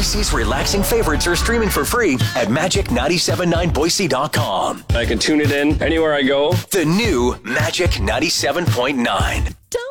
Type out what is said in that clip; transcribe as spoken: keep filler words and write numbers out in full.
Boise's relaxing favorites are streaming for free at magic nine seven nine boise dot com. I can tune it in anywhere I go. The new Magic ninety-seven point nine. Don't